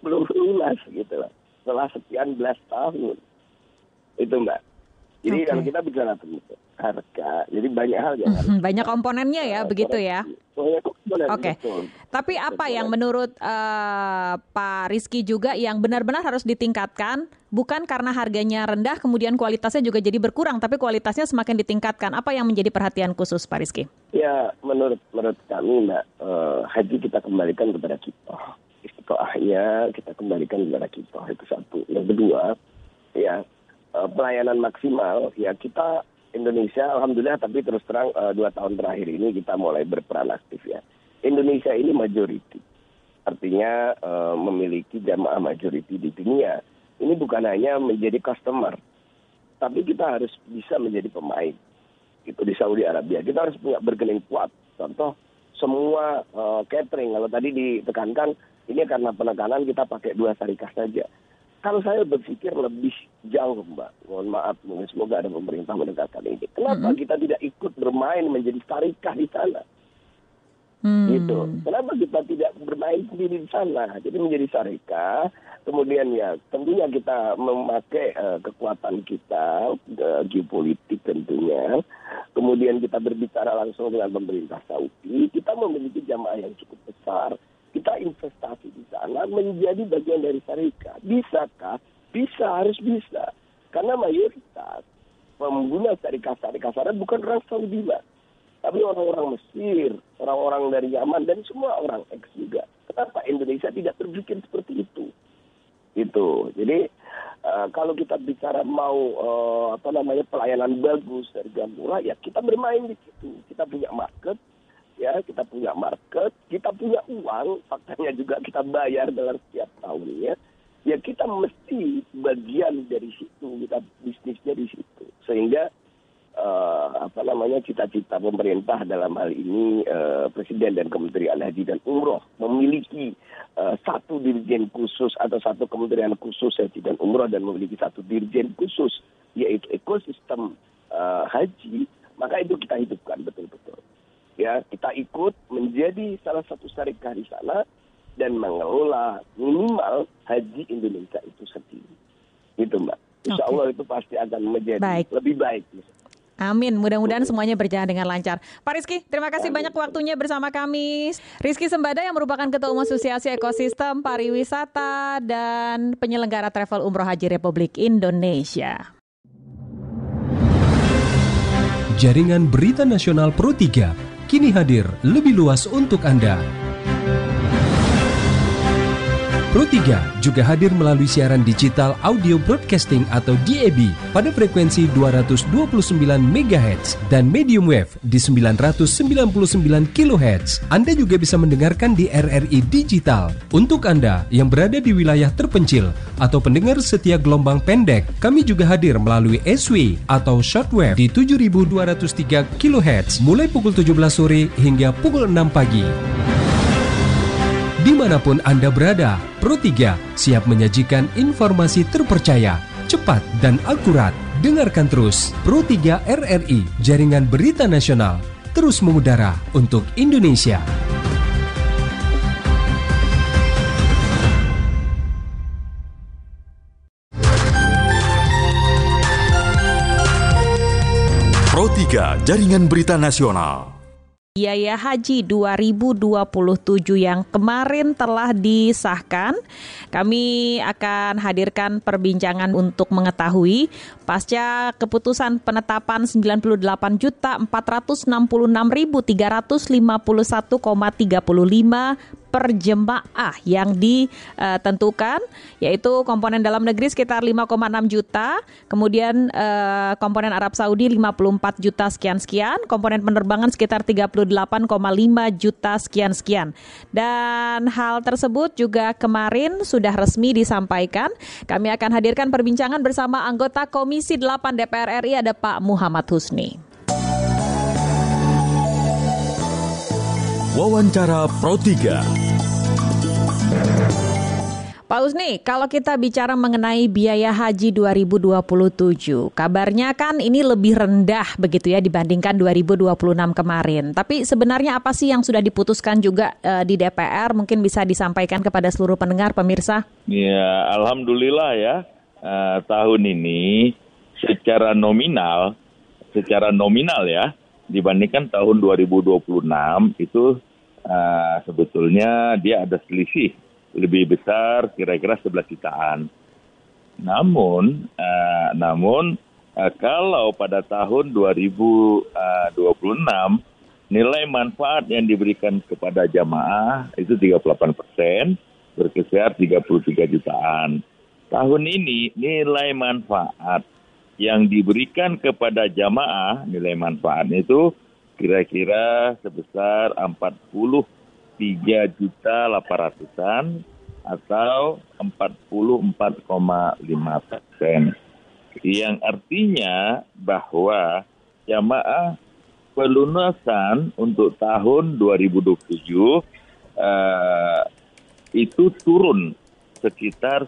belum lunas gitu loh. Setelah sekian belas tahun. Itu Mbak. Jadi kalau kita bicara tentang harga, jadi banyak hal yang harus banyak komponennya ya, begitu ya. Oke. Tapi apa yang menurut Pak Rizky juga yang benar-benar harus ditingkatkan, bukan karena harganya rendah kemudian kualitasnya juga jadi berkurang, tapi kualitasnya semakin ditingkatkan. Apa yang menjadi perhatian khusus Pak Rizky? Ya, menurut kami Mbak, haji kita kembalikan kepada kita. Istiqoahnya kita kembalikan kepada kita, itu satu. Yang kedua, ya pelayanan maksimal, ya kita Indonesia alhamdulillah, tapi terus terang 2 tahun terakhir ini kita mulai berperan aktif ya. Indonesia ini majority, artinya memiliki jamaah majority di dunia. Ini bukan hanya menjadi customer, tapi kita harus bisa menjadi pemain. Itu di Saudi Arabia kita harus punya bergening kuat. Contoh semua catering, kalau tadi ditekankan ini karena penekanan kita pakai 2 syarikat saja. Kalau saya berpikir lebih jauh Mbak, mohon maaf, semoga ada pemerintah menegakkan ini. Kenapa kita tidak ikut bermain menjadi syarikat di sana? Gitu. Kenapa kita tidak bermain sendiri di sana? Jadi menjadi syarikat, kemudian ya tentunya kita memakai kekuatan kita, geopolitik tentunya. Kemudian kita berbicara langsung dengan pemerintah Saudi, kita memiliki jamaah yang cukup besar. Kita investasi di sana menjadi bagian dari syarikat. Bisakah? Bisa, harus bisa. Karena mayoritas pengguna syarikat sana bukan orang Saudi, Mbak. Tapi orang-orang Mesir, orang-orang dari Yaman, dan semua orang X juga. Kenapa Indonesia tidak berpikir seperti itu? Itu. Jadi kalau kita bicara mau pelayanan bagus, harga murah, ya kita bermain di situ. Kita punya market. Ya, kita punya market, kita punya uang, faktanya juga kita bayar dalam setiap tahunnya. Ya kita mesti bagian dari situ, kita bisnisnya di situ. Sehingga cita-cita pemerintah dalam hal ini Presiden dan Kementerian Haji dan Umroh memiliki satu dirjen khusus atau satu kementerian khusus Haji dan Umroh dan memiliki satu dirjen khusus yaitu ekosistem haji, maka itu kita hidupkan betul-betul. Ya, kita ikut menjadi salah satu syarikat di sana dan mengelola minimal haji Indonesia itu sendiri. Itu Mbak. Insya Allah itu pasti akan menjadi lebih baik. Amin, mudah-mudahan semuanya berjalan dengan lancar. Pak Rizky, terima kasih banyak waktunya bersama kami. Rizky Sembada yang merupakan Ketua Umum Asosiasi Ekosistem Pariwisata dan penyelenggara travel umroh haji Republik Indonesia. Jaringan Berita Nasional Pro 3 kini hadir lebih luas untuk Anda. Pro 3 juga hadir melalui siaran digital audio broadcasting atau DAB pada frekuensi 229 MHz dan medium wave di 999 kHz. Anda juga bisa mendengarkan di RRI Digital. Untuk Anda yang berada di wilayah terpencil atau pendengar setia gelombang pendek, kami juga hadir melalui SW atau shortwave di 7203 kHz mulai pukul 17 sore hingga pukul 6 pagi. Dimanapun Anda berada, Pro 3 siap menyajikan informasi terpercaya, cepat dan akurat. Dengarkan terus Pro 3 RRI, Jaringan Berita Nasional, terus mengudara untuk Indonesia. Pro 3, Jaringan Berita Nasional. Biaya Haji 2027 yang kemarin telah disahkan, kami akan hadirkan perbincangan untuk mengetahui pasca keputusan penetapan 98.466.351,35 per jemaah yang ditentukan, yaitu komponen dalam negeri sekitar 5,6 juta, kemudian komponen Arab Saudi 54 juta sekian-sekian, komponen penerbangan sekitar 38,5 juta sekian-sekian. Dan hal tersebut juga kemarin sudah resmi disampaikan. Kami akan hadirkan perbincangan bersama anggota Komisi 8 DPR RI, ada Pak Muhammad Husni. Wawancara Pro 3. Pak Husni, kalau kita bicara mengenai biaya haji 2027, kabarnya kan ini lebih rendah begitu ya dibandingkan 2026 kemarin. Tapi sebenarnya apa sih yang sudah diputuskan juga di DPR? Mungkin bisa disampaikan kepada seluruh pendengar, pemirsa? Ya, alhamdulillah ya, tahun ini secara nominal ya, dibandingkan tahun 2026 itu sebetulnya dia ada selisih lebih besar kira-kira 11 jutaan. Namun kalau pada tahun 2026 nilai manfaat yang diberikan kepada jamaah itu 38%, berkisar 33 jutaan. Tahun ini nilai manfaat yang diberikan kepada jamaah, nilai manfaatnya itu kira-kira sebesar 43.800-an atau 44,5%. Yang artinya bahwa jamaah pelunasan untuk tahun 2027 itu turun sekitar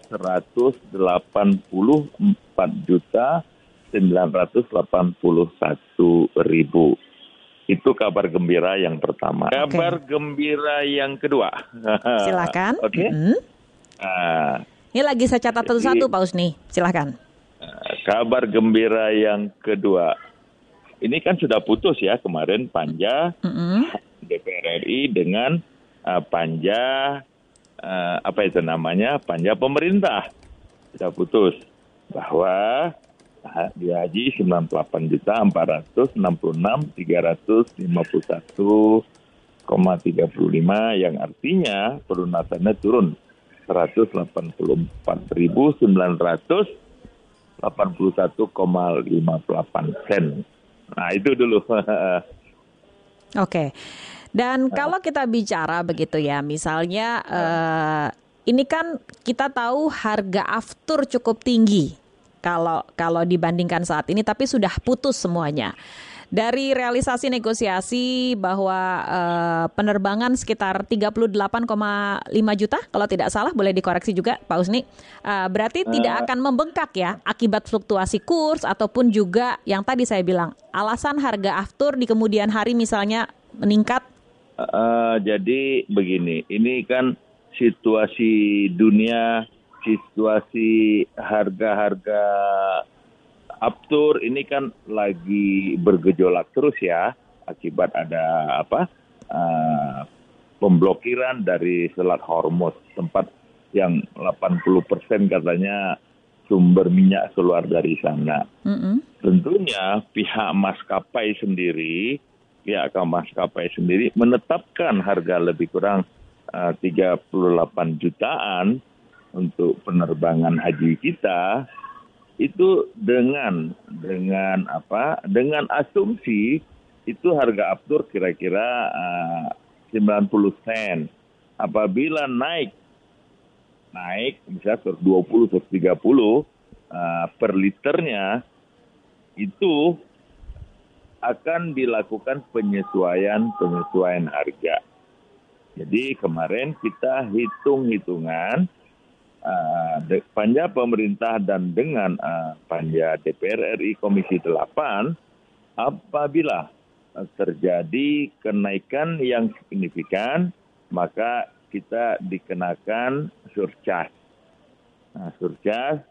184.981.000. Itu kabar gembira yang pertama. Kabar gembira yang kedua. Silakan. Oke. Ini lagi saya catat satu-satu, Pak Husni. Silakan. Kabar gembira yang kedua. Ini kan sudah putus ya kemarin Panja DPR RI dengan Panja Panja pemerintah. Sudah putus bahwa haji 98.366.351,35 yang artinya pelunasannya turun 184.981,58 sen. Nah itu dulu. Oke. Dan kalau kita bicara begitu ya, misalnya ini kan kita tahu harga aftur cukup tinggi kalau dibandingkan saat ini, tapi sudah putus semuanya. Dari realisasi negosiasi bahwa penerbangan sekitar 38,5 juta, kalau tidak salah boleh dikoreksi juga Pak Husni, berarti tidak akan membengkak ya akibat fluktuasi kurs ataupun juga yang tadi saya bilang alasan harga aftur di kemudian hari misalnya meningkat. Jadi begini, ini kan situasi dunia, situasi harga-harga aftur ini kan lagi bergejolak terus ya, akibat ada pemblokiran dari Selat Hormuz, tempat yang 80% katanya sumber minyak keluar dari sana. Tentunya pihak maskapai sendiri menetapkan harga lebih kurang 38 jutaan untuk penerbangan haji kita itu dengan asumsi itu harga aftur kira-kira 90 sen. Apabila naik misalnya 20 atau 30 per liternya, itu akan dilakukan penyesuaian harga. Jadi kemarin kita hitung-hitungan Panja pemerintah dan dengan Panja DPR RI Komisi 8, apabila terjadi kenaikan yang signifikan, maka kita dikenakan surcharge. Surcharge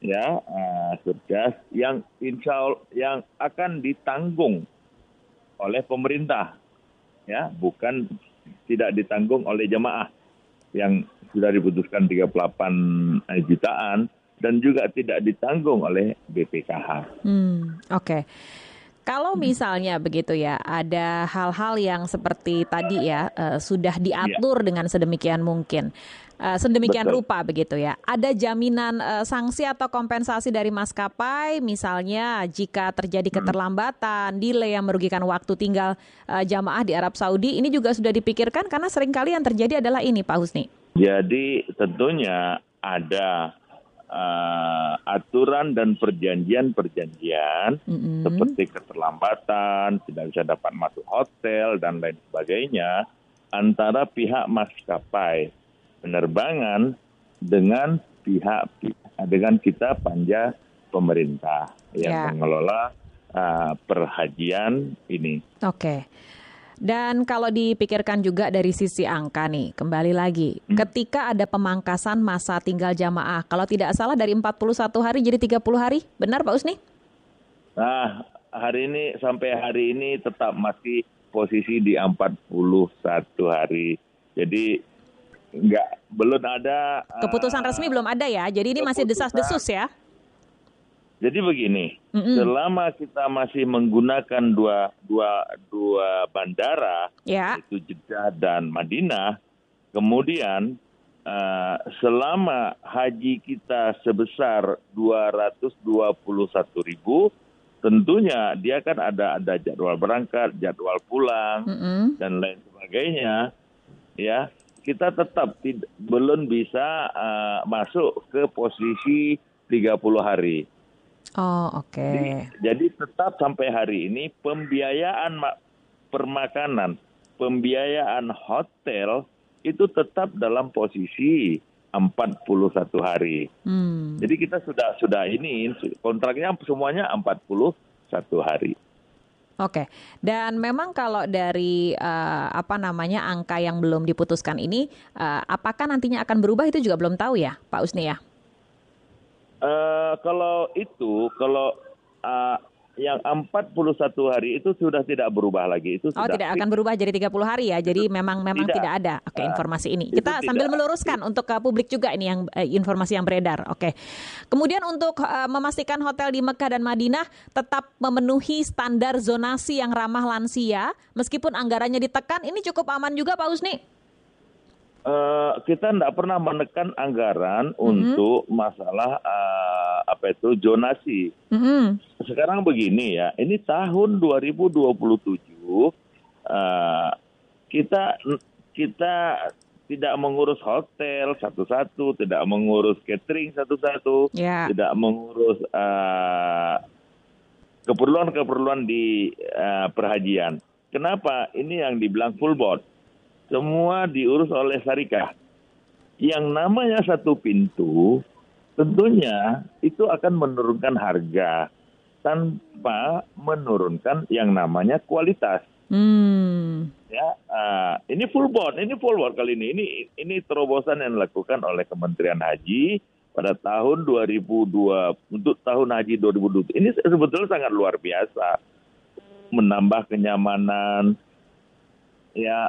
yang yang akan ditanggung oleh pemerintah, ya, bukan tidak ditanggung oleh jemaah yang sudah diputuskan 38 jutaan dan juga tidak ditanggung oleh BPKH. Oke. Kalau misalnya begitu ya, ada hal-hal yang seperti tadi ya, sudah diatur dengan sedemikian mungkin, sedemikian rupa begitu ya. Ada jaminan sanksi atau kompensasi dari maskapai, misalnya jika terjadi keterlambatan, delay yang merugikan waktu tinggal jamaah di Arab Saudi, ini juga sudah dipikirkan karena seringkali yang terjadi adalah ini, Pak Husni. Jadi tentunya ada aturan dan perjanjian seperti keterlambatan, tidak bisa dapat masuk hotel dan lain sebagainya antara pihak maskapai penerbangan dengan kita panja pemerintah yang mengelola perhajian ini. Oke. Dan kalau dipikirkan juga dari sisi angka nih, kembali lagi, ketika ada pemangkasan masa tinggal jamaah, kalau tidak salah dari 41 hari jadi 30 hari, benar Pak Usni? Nah, sampai hari ini tetap masih posisi di 41 hari. Jadi belum ada keputusan resmi, belum ada ya. Jadi ini masih desas-desus ya. Jadi begini, selama kita masih menggunakan dua bandara, yaitu Jeddah dan Madinah, kemudian selama haji kita sebesar 221.000, tentunya dia kan ada jadwal berangkat, jadwal pulang, dan lain sebagainya, ya. Kita tetap belum bisa masuk ke posisi 30 hari. Oh, oke. Jadi tetap sampai hari ini pembiayaan permakanan, pembiayaan hotel itu tetap dalam posisi 41 hari. Jadi kita sudah ini kontraknya semuanya 41 hari. Oke. Dan memang kalau dari angka yang belum diputuskan ini, apakah nantinya akan berubah itu juga belum tahu ya, Pak Usni ya? Kalau yang 41 hari itu sudah tidak berubah lagi. Itu sudah tidak akan berubah jadi 30 hari ya. Jadi memang tidak ada. Oke, informasi ini. Kita sambil meluruskan untuk publik juga ini yang informasi yang beredar. Oke. Kemudian untuk memastikan hotel di Mekah dan Madinah tetap memenuhi standar zonasi yang ramah lansia meskipun anggarannya ditekan, ini cukup aman juga Pak Usni? Kita tidak pernah menekan anggaran untuk masalah zonasi. Sekarang begini ya, ini tahun 2027 kita tidak mengurus hotel satu-satu, tidak mengurus catering satu-satu, tidak mengurus keperluan-keperluan di perhajian. Kenapa? Ini yang dibilang full board. Semua diurus oleh syarikat. Yang namanya satu pintu, tentunya itu akan menurunkan harga tanpa menurunkan yang namanya kualitas. Ya, ini full board kali ini. Ini terobosan yang dilakukan oleh Kementerian Haji pada tahun 2002 untuk tahun haji 2020. Ini sebetulnya sangat luar biasa, menambah kenyamanan. Ya,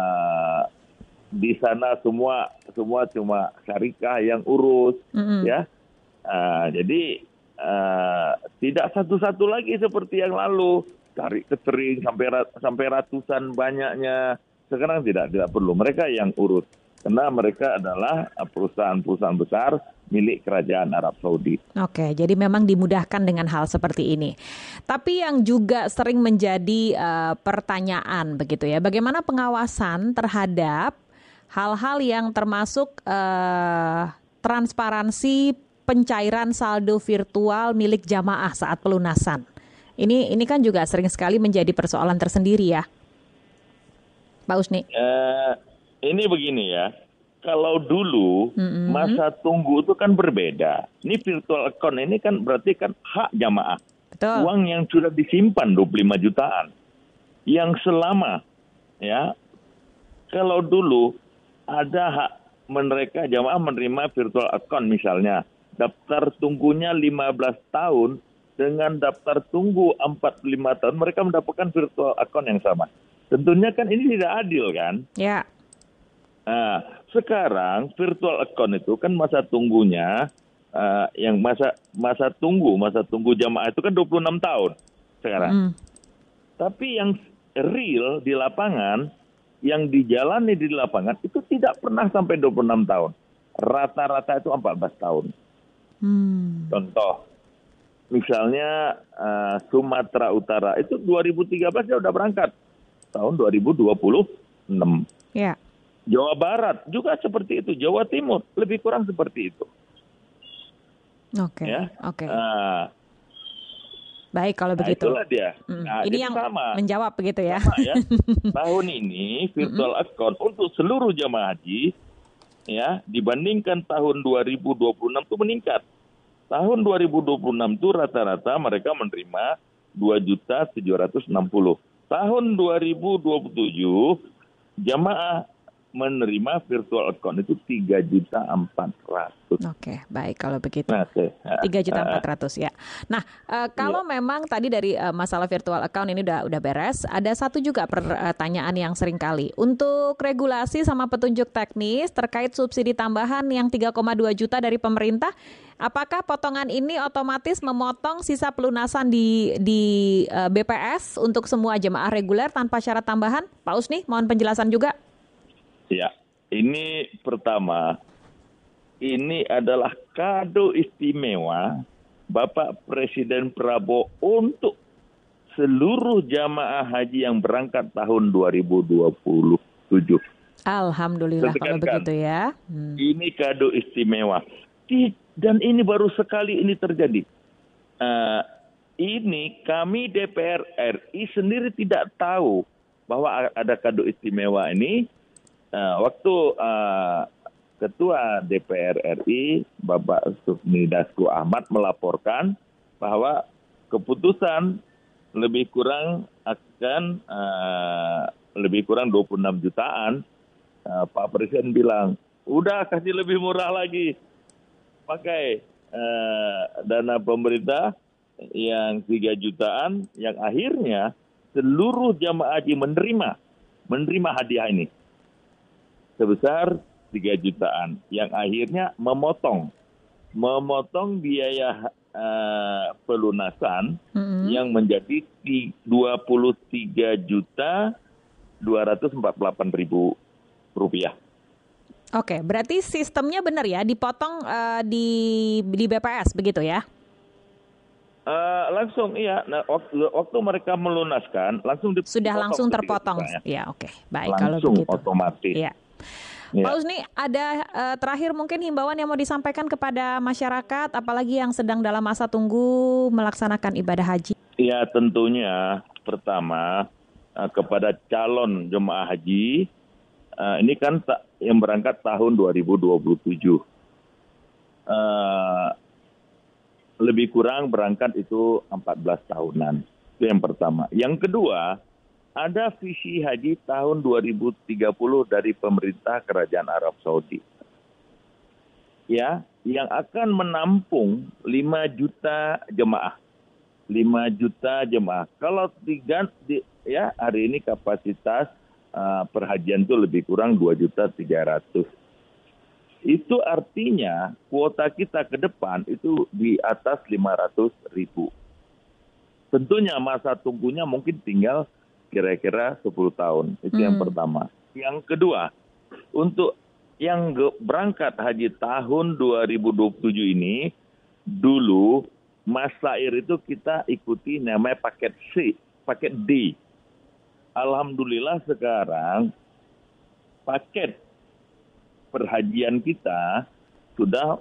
di sana semua cuma syarikat yang urus, ya. Jadi tidak satu-satu lagi seperti yang lalu, cari catering sampai ratusan banyaknya. Sekarang tidak perlu, mereka yang urus karena mereka adalah perusahaan-perusahaan besar milik Kerajaan Arab Saudi. Oke, jadi memang dimudahkan dengan hal seperti ini. Tapi yang juga sering menjadi pertanyaan begitu ya, bagaimana pengawasan terhadap hal-hal yang termasuk transparansi pencairan saldo virtual milik jamaah saat pelunasan. Ini kan juga sering sekali menjadi persoalan tersendiri ya, Pak Usni. Ini begini ya. Kalau dulu masa tunggu itu kan berbeda. Ini virtual account ini kan berarti kan hak jamaah. Betul. Uang yang sudah disimpan 25 jutaan. Yang selama ya. Kalau dulu ada hak mereka jamaah menerima virtual account misalnya. Daftar tunggunya 15 tahun dengan daftar tunggu 45 tahun mereka mendapatkan virtual account yang sama. Tentunya kan ini tidak adil kan? Ya. Nah, sekarang virtual account itu kan masa tunggunya yang masa tunggu jamaah itu kan 26 tahun sekarang. Tapi yang real di lapangan, yang dijalani di lapangan itu tidak pernah sampai 26 tahun. Rata-rata itu 14 tahun. Contoh, misalnya Sumatera Utara itu 2013 dia udah berangkat. Tahun 2026. Ya. Jawa Barat juga seperti itu, Jawa Timur lebih kurang seperti itu. Oke. Ya? Oke. Baik kalau begitu. Itulah dia. Ini yang sama. Menjawab begitu ya. Sama, ya. Tahun ini virtual account untuk seluruh jamaah haji ya dibandingkan tahun 2026 itu meningkat. Tahun 2026 itu rata-rata mereka menerima 2.760.000. Tahun 2027 jamaah menerima virtual account itu 3.400.000. Oke, baik kalau begitu. 3.400.000 ya. Nah, kalau memang tadi dari masalah virtual account ini udah beres, ada satu juga pertanyaan yang sering kali. Untuk regulasi sama petunjuk teknis terkait subsidi tambahan yang 3,2 juta dari pemerintah, apakah potongan ini otomatis memotong sisa pelunasan di BPS untuk semua jemaah reguler tanpa syarat tambahan? Pak Usni, mohon penjelasan juga. Ya, ini pertama, ini adalah kado istimewa Bapak Presiden Prabowo untuk seluruh jamaah haji yang berangkat tahun 2027. Alhamdulillah kalau begitu ya. Ini kado istimewa. Dan ini baru sekali ini terjadi. Ini kami DPR RI sendiri tidak tahu bahwa ada kado istimewa ini. Waktu Ketua DPR RI, Bapak Sufmi Dasko Ahmad melaporkan bahwa keputusan lebih kurang 26 jutaan, Pak Presiden bilang, udah kasih lebih murah lagi, pakai dana pemerintah yang 3 jutaan, yang akhirnya seluruh jamaah haji menerima hadiah ini sebesar 3 jutaan, yang akhirnya memotong biaya pelunasan yang menjadi 23.248.000 rupiah. Oke, berarti sistemnya benar ya, dipotong di BPS begitu ya? Langsung iya. Nah, waktu mereka melunaskan langsung terpotong. Ya, oke. Baik langsung, kalau begitu. Otomatis. Ya. Pak Usni, ada terakhir mungkin himbauan yang mau disampaikan kepada masyarakat, apalagi yang sedang dalam masa tunggu melaksanakan ibadah haji? Ya, tentunya pertama kepada calon jemaah haji, ini kan yang berangkat tahun 2027. Lebih kurang berangkat itu 14 tahunan. Itu yang pertama. Yang kedua, ada visi haji tahun 2030 dari pemerintah Kerajaan Arab Saudi. Ya, yang akan menampung 5 juta jemaah. 5 juta jemaah. Kalau ya hari ini kapasitas perhajian itu lebih kurang 2.300.000. Itu artinya kuota kita ke depan itu di atas 500.000. Tentunya masa tunggunya mungkin tinggal kira-kira 10 tahun. Itu yang pertama. Yang kedua, untuk yang berangkat haji tahun 2027 ini, dulu masair itu kita ikuti namanya paket C, paket D. Alhamdulillah sekarang paket perhajian kita sudah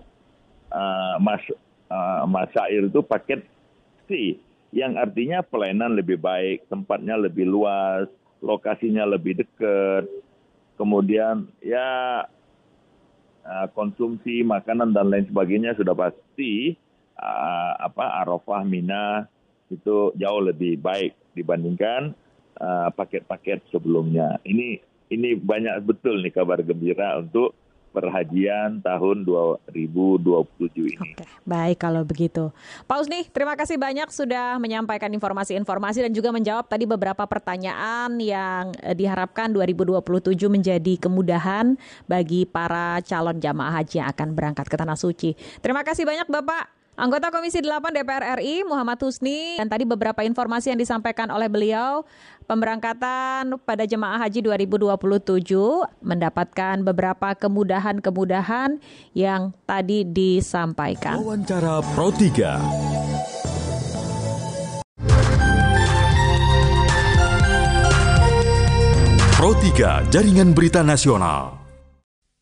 masair itu paket C, yang artinya pelayanan lebih baik, tempatnya lebih luas, lokasinya lebih dekat, kemudian ya konsumsi makanan dan lain sebagainya sudah pasti Arafah, Mina itu jauh lebih baik dibandingkan paket-paket sebelumnya. Ini banyak betul nih kabar gembira untuk perhajian tahun 2027 ini. Oke, baik kalau begitu. Pak Usni, terima kasih banyak sudah menyampaikan informasi-informasi dan juga menjawab tadi beberapa pertanyaan yang diharapkan 2027 menjadi kemudahan bagi para calon jamaah haji yang akan berangkat ke Tanah Suci. Terima kasih banyak Bapak. Anggota Komisi 8 DPR RI Muhammad Husni, dan tadi beberapa informasi yang disampaikan oleh beliau, pemberangkatan pada jemaah haji 2027 mendapatkan beberapa kemudahan-kemudahan yang tadi disampaikan. Wawancara Pro 3. Pro 3 Jaringan Berita Nasional.